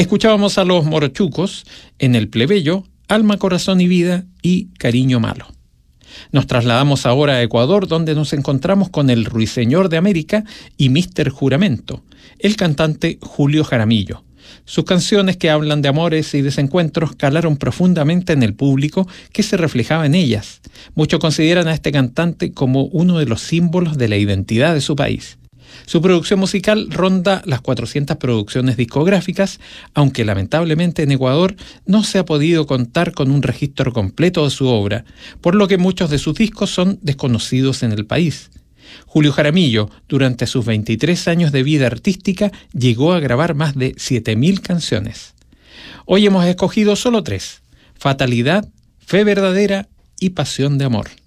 Escuchábamos a los Morochucos en El Plebeyo, Alma, Corazón y Vida y Cariño Malo. Nos trasladamos ahora a Ecuador, donde nos encontramos con el Ruiseñor de América y Mister Juramento, el cantante Julio Jaramillo. Sus canciones, que hablan de amores y desencuentros, calaron profundamente en el público que se reflejaba en ellas. Muchos consideran a este cantante como uno de los símbolos de la identidad de su país. Su producción musical ronda las 400 producciones discográficas, aunque lamentablemente en Ecuador no se ha podido contar con un registro completo de su obra, por lo que muchos de sus discos son desconocidos en el país. Julio Jaramillo, durante sus 23 años de vida artística, llegó a grabar más de 7.000 canciones. Hoy hemos escogido solo 3: Fatalidad, Fe Verdadera y Pasión de Amor.